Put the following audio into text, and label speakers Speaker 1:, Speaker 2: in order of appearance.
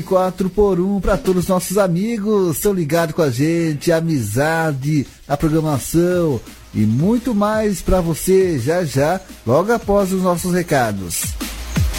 Speaker 1: 4x1 para todos os nossos amigos, estão ligados com a gente, a amizade, a programação e muito mais para você já, logo após os nossos recados.